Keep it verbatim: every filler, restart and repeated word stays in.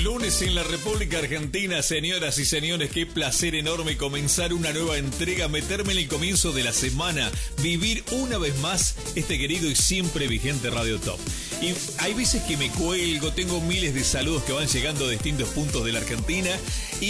Lunes en la República Argentina, señoras y señores, qué placer enorme comenzar una nueva entrega, meterme en el comienzo de la semana, vivir una vez más este querido y siempre vigente Radio Top. Y hay veces que me cuelgo, tengo miles de saludos que van llegando de distintos puntos de la Argentina y